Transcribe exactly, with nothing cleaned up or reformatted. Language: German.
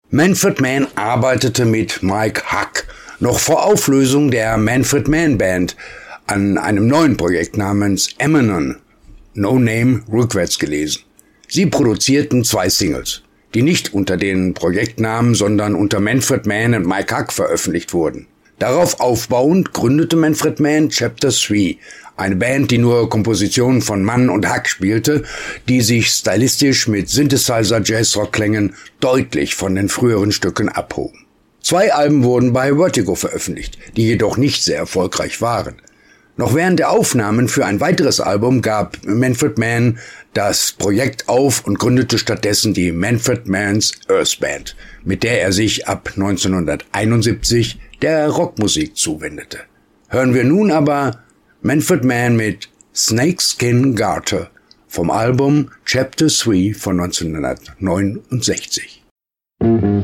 Manfred Mann arbeitete mit Mike Hug noch vor Auflösung der Manfred Mann Band an einem neuen Projekt namens Emanon, No Name rückwärts gelesen. Sie produzierten zwei Singles, die nicht unter den Projektnamen, sondern unter Manfred Mann und Mike Hug veröffentlicht wurden. Darauf aufbauend gründete Manfred Mann Chapter drei, eine Band, die nur Kompositionen von Mann und Hug spielte, die sich stylistisch mit Synthesizer-Jazz-Rock-Klängen deutlich von den früheren Stücken abhoben. Zwei Alben wurden bei Vertigo veröffentlicht, die jedoch nicht sehr erfolgreich waren. Noch während der Aufnahmen für ein weiteres Album gab Manfred Mann das Projekt auf und gründete stattdessen die Manfred Mann's Earth Band, mit der er sich ab neunzehnhunderteinundsiebzig der Rockmusik zuwendete. Hören wir nun aber Manfred Mann mit Snakeskin Garter vom Album Chapter drei von neunzehnhundertneunundsechzig.